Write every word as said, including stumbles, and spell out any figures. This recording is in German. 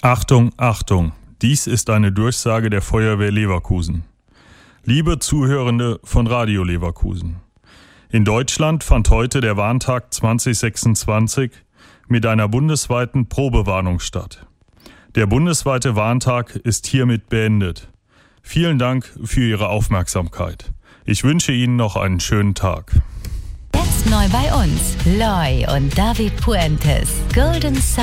Achtung, Achtung, dies ist eine Durchsage der Feuerwehr Leverkusen. Liebe Zuhörende von Radio Leverkusen, in Deutschland fand heute der Warntag zwanzig sechsundzwanzig mit einer bundesweiten Probewarnung statt. Der bundesweite Warntag ist hiermit beendet. Vielen Dank für Ihre Aufmerksamkeit. Ich wünsche Ihnen noch einen schönen Tag. Jetzt neu bei uns, Loy und David Puentes, Golden Sun.